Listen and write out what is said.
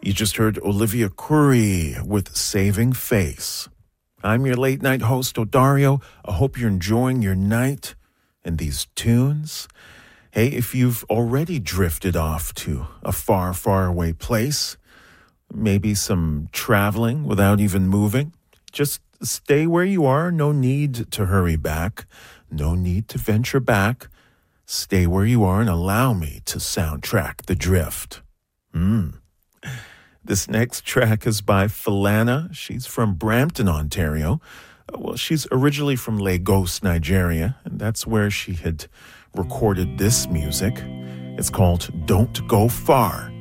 You just heard Olivia Curry with Saving Face. I'm your late night host, Odario. I hope you're enjoying your night and these tunes. Hey, if you've already drifted off to a far, far away place, maybe some traveling without even moving, just stay where you are. No need to hurry back. No need to venture back. Stay where you are and allow me to soundtrack the drift. This next track is by Falana. She's from Brampton, Ontario. Well, she's originally from Lagos, Nigeria, and that's where she had recorded this music. It's called Don't Go Far.